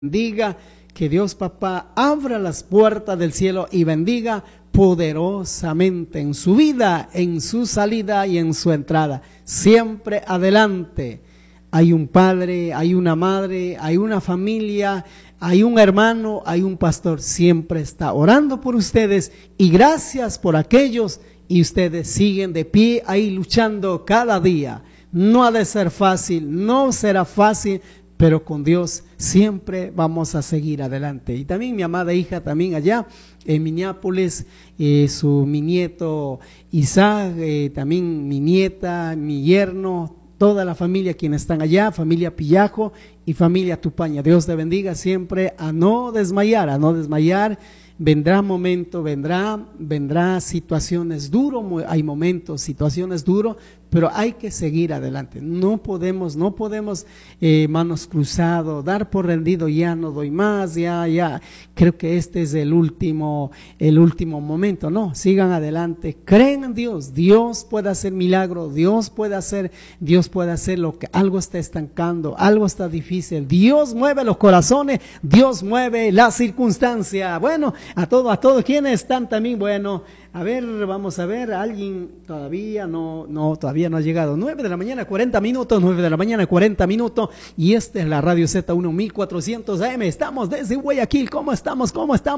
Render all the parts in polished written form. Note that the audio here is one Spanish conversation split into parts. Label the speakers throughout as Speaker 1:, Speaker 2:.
Speaker 1: bendiga, que Dios papá abra las puertas del cielo y bendiga poderosamente en su vida, en su salida y en su entrada. Siempre adelante. Hay un padre, hay una madre, hay una familia, hay un hermano, hay un pastor. Siempre está orando por ustedes y gracias por aquellos, y ustedes siguen de pie ahí luchando cada día. No ha de ser fácil, no será fácil, pero con Dios siempre vamos a seguir adelante. Y también mi amada hija, también allá en Minneapolis, mi nieto Isaac, también mi nieta, mi yerno, toda la familia quienes están allá, familia Pillajo y familia Tupaña. Dios te bendiga siempre, a no desmayar, a no desmayar. Vendrá momento, vendrá situaciones duras, hay momentos, situaciones duras, pero hay que seguir adelante. No podemos manos cruzadas, dar por rendido, ya no doy más, ya, creo que este es el último momento. No, sigan adelante, creen en Dios, Dios puede hacer milagros, Dios puede hacer lo que algo está estancando, algo está difícil. Dios mueve los corazones, Dios mueve la circunstancia. Bueno, a todos quienes están también, bueno, a ver, vamos a ver, alguien todavía no ha llegado. 9 de la mañana, 40 minutos, 9 de la mañana, 40 minutos, y esta es la Radio Z1 1400 AM. Estamos desde Guayaquil. ¿Cómo estamos?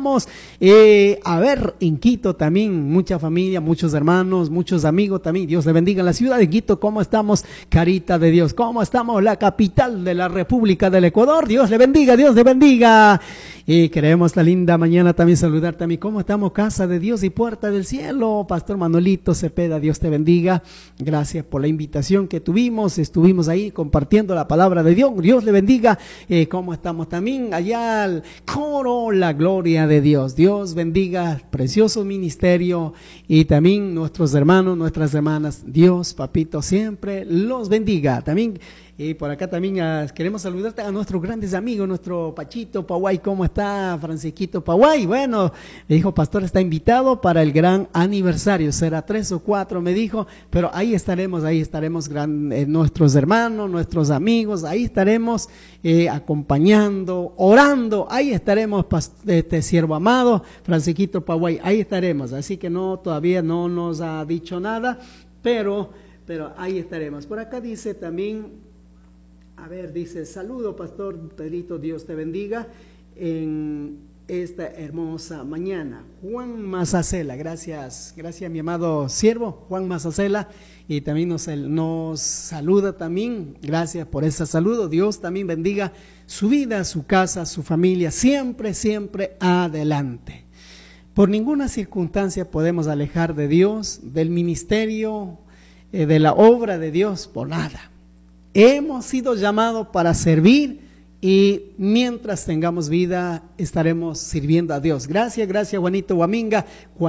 Speaker 1: A ver, en Quito también, mucha familia, muchos hermanos, muchos amigos también. Dios le bendiga en la ciudad de Quito. ¿Cómo estamos? Carita de Dios. ¿Cómo estamos? La capital de la República del Ecuador. Dios le bendiga, Dios le bendiga. Y queremos la linda mañana también saludar también. ¿Cómo estamos? Casa de Dios y Puerta del Cielo. Pastor Manuelito Cepeda, Dios te bendiga. Gracias por la invitación que tuvimos. Estuvimos ahí compartiendo la palabra de Dios. Dios le bendiga. ¿Cómo estamos también? Allá al coro, la gloria de Dios. Dios bendiga, precioso ministerio. Y también nuestros hermanos, nuestras hermanas. Dios, papito, siempre los bendiga. También. Y por acá también queremos saludarte a nuestros grandes amigos, nuestro Pachito Paguay. ¿Cómo está Francisquito Paguay? Bueno, me dijo, pastor, está invitado para el gran aniversario, será 3 o 4, me dijo, pero ahí estaremos nuestros hermanos, nuestros amigos, ahí estaremos acompañando, orando, ahí estaremos, siervo amado, Francisquito Paguay, ahí estaremos. Así que todavía no nos ha dicho nada, pero ahí estaremos. Por acá dice también, dice, saludo pastor Pedrito, Dios te bendiga en esta hermosa mañana. Juan Mazacela, gracias mi amado siervo Juan Mazacela, y también nos saluda también, gracias por ese saludo. Dios también bendiga su vida, su casa, su familia, siempre adelante. Por ninguna circunstancia podemos alejar de Dios, del ministerio, de la obra de Dios, por nada. Hemos sido llamados para servir y mientras tengamos vida estaremos sirviendo a Dios. Gracias Juanito Huaminga,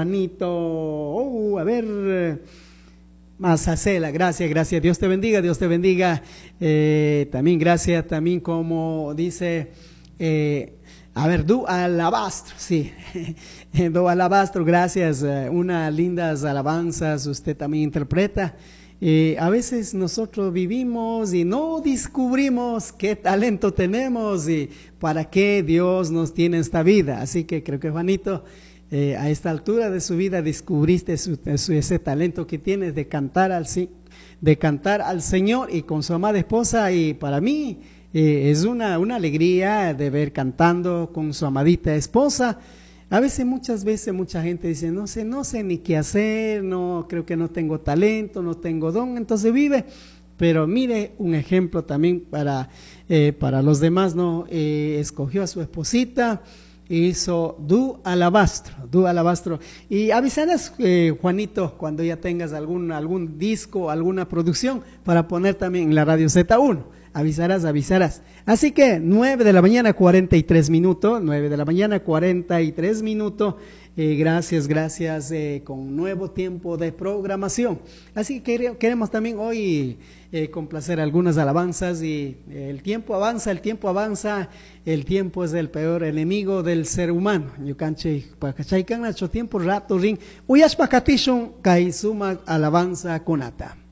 Speaker 1: Mazacela, gracias, Dios te bendiga. También gracias, también como dice, Du Alabastro, sí, Du Alabastro, gracias, unas lindas alabanzas usted también interpreta. A veces nosotros vivimos y no descubrimos qué talento tenemos y para qué Dios nos tiene esta vida. Así que creo que Juanito, a esta altura de su vida descubriste ese talento que tienes de cantar al Señor y con su amada esposa, y para mí es una alegría de ver cantando con su amadita esposa. Muchas veces mucha gente dice, no sé ni qué hacer, creo que no tengo talento, no tengo don, entonces vive. Pero mire, un ejemplo también para los demás, escogió a su esposita, hizo Du Alabastro. Y avisarás, Juanito, cuando ya tengas algún disco, alguna producción para poner también en la Radio Z1. Avisarás. Así que 9 de la mañana 43 minutos, gracias, con nuevo tiempo de programación. Así que queremos también hoy complacer algunas alabanzas, y el tiempo avanza, el tiempo es el peor enemigo del ser humano. Yucanche, pacachaican nacho tiempo rato ring, uyas pacatishon, kaisuma alabanza conata.